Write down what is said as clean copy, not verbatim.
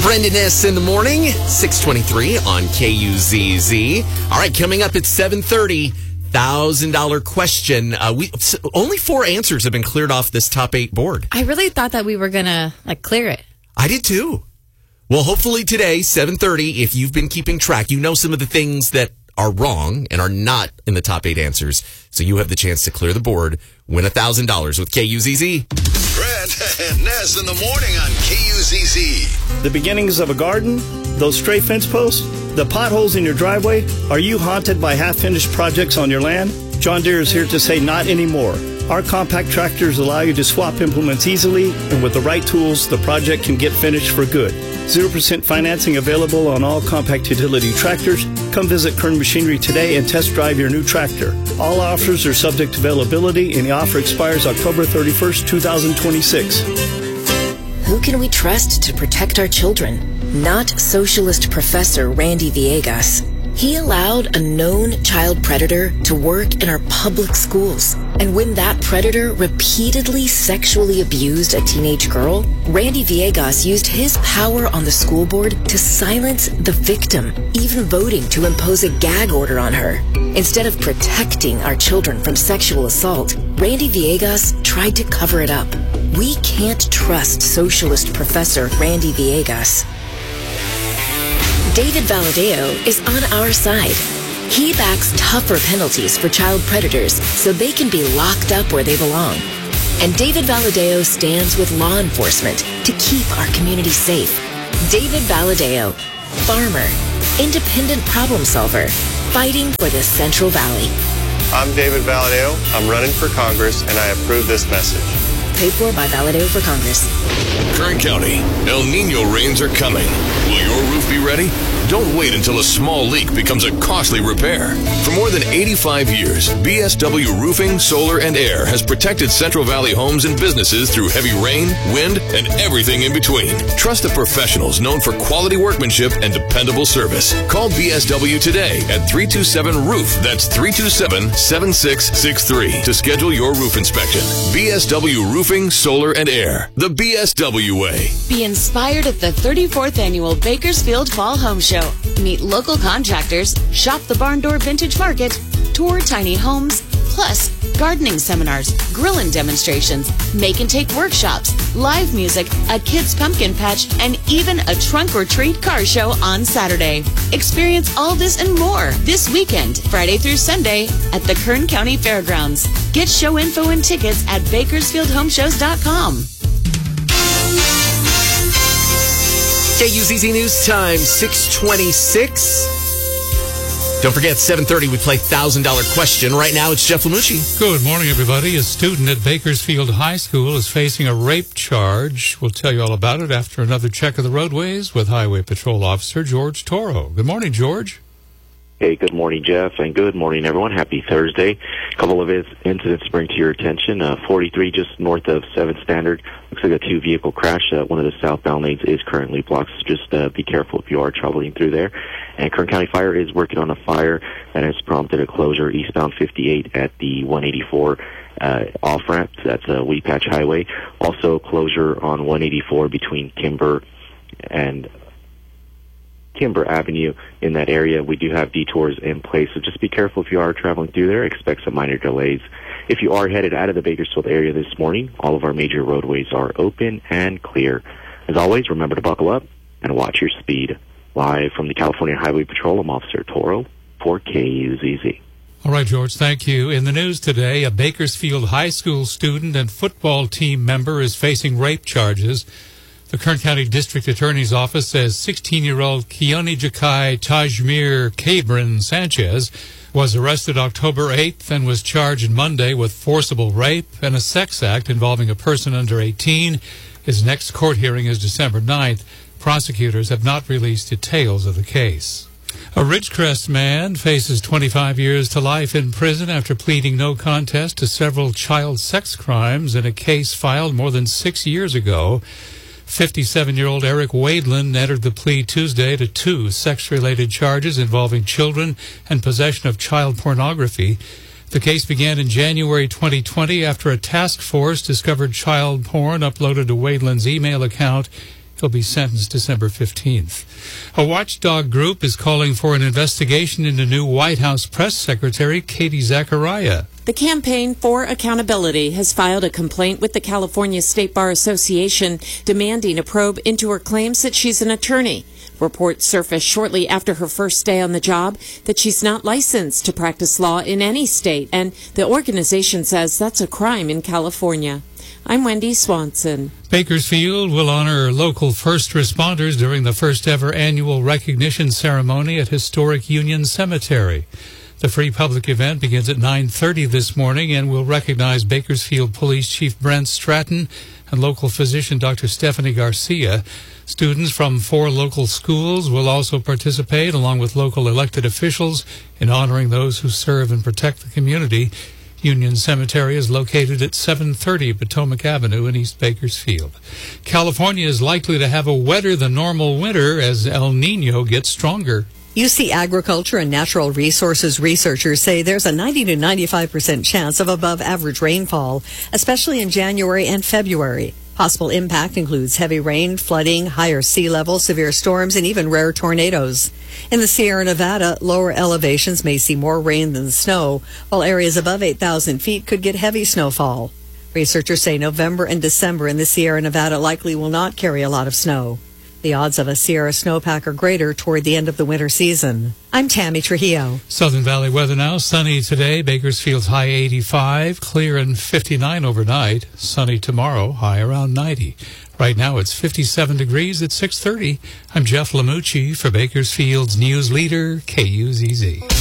Brendan S. in the morning, 623 on KUZZ. All right, coming up at 7:30, $1,000 question. Only 4 answers have been cleared off this top 8 board. I really thought that we were going to clear it. I did too. Well, hopefully today, 7:30, if you've been keeping track, you know some of the things that are wrong and are not in the top 8 answers. So you have the chance to clear the board, win $1,000 with KUZZ. Brent and Nez in the morning on KUZZ. The beginnings of a garden, those stray fence posts, the potholes in your driveway. Are you haunted by half-finished projects on your land? John Deere is here to say not anymore. Our compact tractors allow you to swap implements easily, and with the right tools, the project can get finished for good. 0% financing available on all compact utility tractors. Come visit Kern Machinery today and test drive your new tractor. All offers are subject to availability, and the offer expires October 31st, 2026. Who can we trust to protect our children? Not socialist Professor Randy Villegas. He allowed a known child predator to work in our public schools. And when that predator repeatedly sexually abused a teenage girl, Randy Villegas used his power on the school board to silence the victim, even voting to impose a gag order on her. Instead of protecting our children from sexual assault, Randy Villegas tried to cover it up. We can't trust socialist Professor Randy Villegas. David Valadeo is on our side. He backs tougher penalties for child predators so they can be locked up where they belong. And David Valadeo stands with law enforcement to keep our community safe. David Valadeo, farmer, independent problem solver, fighting for the Central Valley. I'm David Valadeo. I'm running for Congress, and I approve this message. Paid for by Valadeo for Congress. Kern County, El Nino rains are coming. Will your roof be ready? Don't wait until a small leak becomes a costly repair. For more than 85 years, BSW Roofing, Solar, and Air has protected Central Valley homes and businesses through heavy rain, wind, and everything in between. Trust the professionals known for quality workmanship and dependable service. Call BSW today at 327-ROOF. That's 327-7663 to schedule your roof inspection. BSW Roofing, Solar, and Air. The BSW way. Be inspired at the 34th Annual Bakersfield Fall Home Show. Meet local contractors, shop the Barn Door Vintage Market, tour tiny homes, plus gardening seminars, grilling demonstrations, make and take workshops, live music, a kids' pumpkin patch, and even a trunk or treat car show on Saturday. Experience all this and more this weekend, Friday through Sunday, at the Kern County Fairgrounds. Get show info and tickets at BakersfieldHomeshows.com. KUZZ News Time, 6:26. Don't forget, 7:30, we play $1,000 question. Right now, it's Jeff Lamucci. Good morning, everybody. A student at Bakersfield High School is facing a rape charge. We'll tell you all about it after another check of the roadways with Highway Patrol Officer George Toro. Good morning, George. Hey, good morning, Jeff, and good morning, everyone. Happy Thursday. A couple of incidents to bring to your attention. 43 just north of 7th Standard. Looks like a 2-vehicle crash. One of the southbound lanes is currently blocked, so just be careful if you are traveling through there. And Kern County Fire is working on a fire that has prompted a closure eastbound 58 at the 184 off-ramp. That's Weed Patch Highway. Also, closure on 184 between Kimber and Kimber Avenue in that area. We do have detours in place, so just be careful if you are traveling through there. Expect some minor delays. If you are headed out of the Bakersfield area this morning, all of our major roadways are open and clear. As always, remember to buckle up and watch your speed. Live from the California Highway Patrol, I'm Officer Toro for KUZZ. All right, George, thank you. In the news today, a Bakersfield High School student and football team member is facing rape charges. The Kern County District Attorney's Office says 16-year-old Keone Jakai Tajmir Cabrin Sanchez was arrested October 8th and was charged Monday with forcible rape and a sex act involving a person under 18. His next court hearing is December 9th. Prosecutors have not released details of the case. A Ridgecrest man faces 25 years to life in prison after pleading no contest to several child sex crimes in a case filed more than 6 years ago. 57-year-old Eric Wadeland entered the plea Tuesday to 2 sex-related charges involving children and possession of child pornography. The case began in January 2020 after a task force discovered child porn uploaded to Wadeland's email account They'll be sentenced December 15th. A watchdog group is calling for an investigation into new White House press secretary Katie Zachariah. The Campaign for Accountability has filed a complaint with the California State Bar Association demanding a probe into her claims that she's an attorney. Reports surfaced shortly after her first day on the job that she's not licensed to practice law in any state, and the organization says that's a crime in California. I'm Wendy Swanson. Bakersfield will honor local first responders during the first ever annual recognition ceremony at historic Union Cemetery. The free public event begins at 9:30 this morning and will recognize Bakersfield Police Chief Brent Stratton and local physician Dr. Stephanie Garcia. Students from 4 local schools will also participate, along with local elected officials, in honoring those who serve and protect the community. Union Cemetery is located at 730 Potomac Avenue in East Bakersfield. California is likely to have a wetter than normal winter as El Nino gets stronger. UC Agriculture and Natural Resources researchers say there's a 90 to 95% chance of above average rainfall, especially in January and February. Possible impact includes heavy rain, flooding, higher sea level, severe storms, and even rare tornadoes. In the Sierra Nevada, lower elevations may see more rain than snow, while areas above 8,000 feet could get heavy snowfall. Researchers say November and December in the Sierra Nevada likely will not carry a lot of snow. The odds of a Sierra snowpack are greater toward the end of the winter season. I'm Tammy Trujillo. Southern Valley weather now. Sunny today. Bakersfield's high 85. Clear and 59 overnight. Sunny tomorrow. High around 90. Right now it's 57 degrees at 6:30. I'm Jeff Lamucci for Bakersfield's news leader, KUZZ.